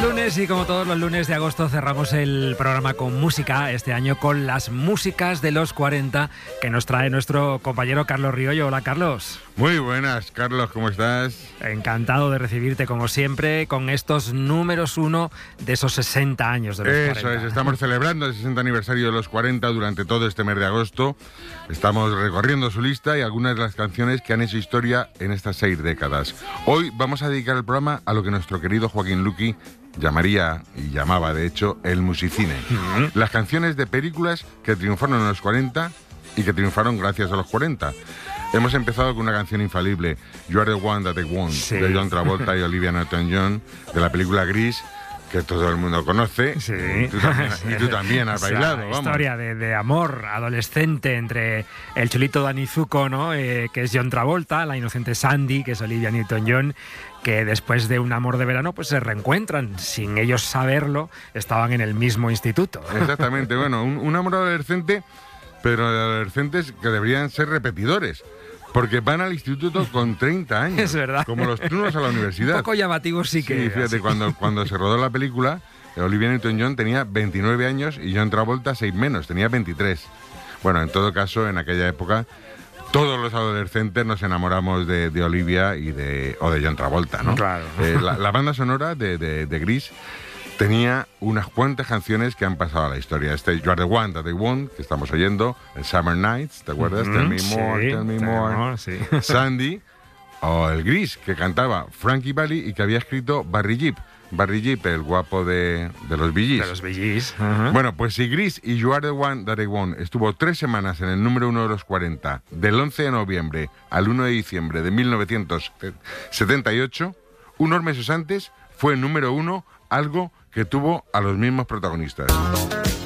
lunes y como todos los lunes de agosto cerramos el programa con música, este año con las músicas de los 40 que nos trae nuestro compañero Carlos Riollo. Hola, Carlos. Muy buenas, Carlos, ¿cómo estás? Encantado de recibirte como siempre con estos números uno de esos 60 años de los 40. Eso es, estamos celebrando el 60 aniversario de los 40 durante todo este mes de agosto. Estamos recorriendo su lista y algunas de las canciones que han hecho historia en estas 6 décadas. Hoy vamos a dedicar el programa a lo que nuestro querido Joaquín Luqui llamaría, y llamaba de hecho, el musicine. Las canciones de películas que triunfaron en los 40 y que triunfaron gracias a los 40. Hemos empezado con una canción infalible, You Are the One That I Want, sí, de John Travolta y Olivia Newton-John, de la película Gris, que todo el mundo conoce. Sí. Y tú también has bailado, vamos. Historia de amor adolescente entre el chulito Danny Zuko, ¿no? Que es John Travolta, la inocente Sandy, que es Olivia Newton-John, que después de un amor de verano pues se reencuentran. Sin ellos saberlo, estaban en el mismo instituto. Exactamente, bueno, un amor adolescente, pero de adolescentes que deberían ser repetidores. Porque van al instituto con 30 años. Es verdad. Como los turnos a la universidad. Un poco llamativo sí que. Sí, fíjate, cuando se rodó la película, Olivia Newton-John tenía 29 años y John Travolta 6 menos, tenía 23. Bueno, en todo caso, en aquella época, todos los adolescentes nos enamoramos de Olivia o de John Travolta, ¿no? Claro. La banda sonora de Gris tenía unas cuantas canciones que han pasado a la historia. You Are the One That I Want, que estamos oyendo, el Summer Nights, ¿te acuerdas? Tell Me More, Tell Me More. Sí. Sandy, o el Gris, que cantaba Frankie Valli y que había escrito Barry Gibb. Barry Gibb, el guapo de los Bee Gees. De los Bee Gees. Bueno, pues si Gris y You Are the One That I Want estuvo 3 semanas en el número 1 de los 40, del 11 de noviembre al 1 de diciembre de 1978, unos meses antes fue el número 1 algo que tuvo a los mismos protagonistas.